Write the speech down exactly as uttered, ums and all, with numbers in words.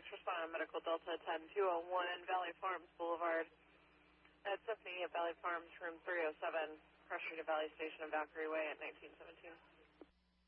six, respond on Medical Delta ten two oh one, Valley Farms Boulevard. At Stephanie at Valley Farms, room three oh seven, Crush Street at Valley Station and Valkyrie Way at nineteen seventeen.